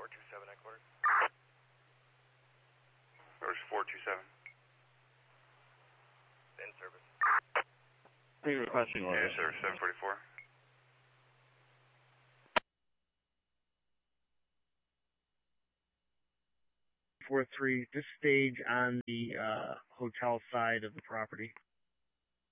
427 headquarters. Where's 427? In service. Are you requesting orders? In service, 744. 4-3, this stage on the hotel side of the property.